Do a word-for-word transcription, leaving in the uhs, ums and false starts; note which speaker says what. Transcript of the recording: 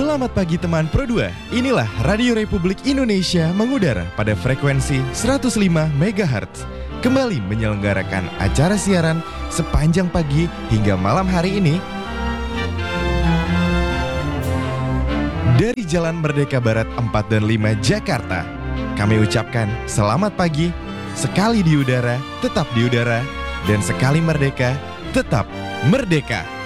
Speaker 1: Selamat pagi teman Pro dua. Inilah Radio Republik Indonesia mengudara pada frekuensi seratus lima megahertz. Kembali menyelenggarakan acara siaran sepanjang pagi hingga malam hari ini dari Jalan Merdeka Barat empat dan lima Jakarta. Kami ucapkan selamat pagi, sekali di udara, tetap di udara, dan sekali merdeka, tetap merdeka.